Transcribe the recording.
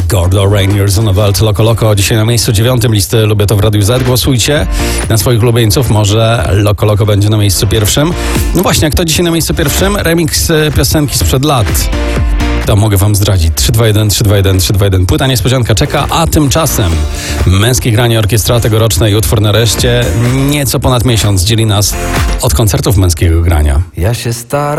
Gordo Rainier, Zonowalt, Loco Loco. Dzisiaj na miejscu 9 listy Lubię to w Radiu Z. Głosujcie na swoich ulubieńców. Może Loco Loco będzie na miejscu pierwszym. No właśnie, a kto dzisiaj na miejscu pierwszym? Remix piosenki sprzed lat. To mogę wam zdradzić. 321, 321, 321. Płyta niespodzianka czeka, a tymczasem Męskie Granie Orkiestra tegoroczne i utwór nareszcie nieco ponad miesiąc dzieli nas od koncertów Męskiego Grania. Ja się staram.